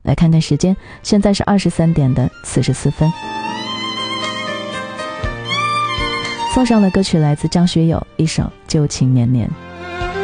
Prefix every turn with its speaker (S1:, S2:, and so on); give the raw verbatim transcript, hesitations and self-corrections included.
S1: 来看看时间，现在是二十三点的四十四分。送上的歌曲来自张学友，一首《旧情年年》。